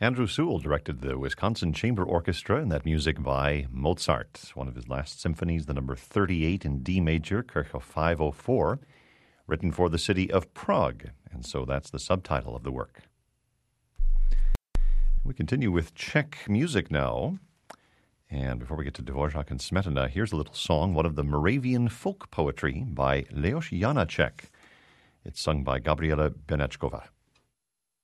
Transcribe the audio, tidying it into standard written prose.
Andrew Sewell directed the Wisconsin Chamber Orchestra, and that music by Mozart, one of his last symphonies, the number 38 in D major, Kirche 504, written for the city of Prague, and so that's the subtitle of the work. We continue with Czech music now, and before we get to Dvorak and Smetana, here's a little song, one of the Moravian folk poetry by Leos Janáček. It's sung by Gabriela Benečková.